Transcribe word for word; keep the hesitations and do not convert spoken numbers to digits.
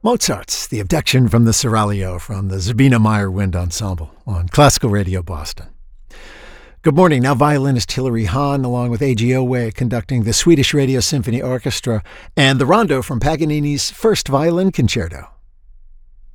Mozart's The Abduction from the Seraglio from the Zabina Meyer Wind Ensemble on Classical Radio Boston. Good morning. Now violinist Hilary Hahn, along with A G Owe, conducting the Swedish Radio Symphony Orchestra and the Rondo from Paganini's First Violin Concerto.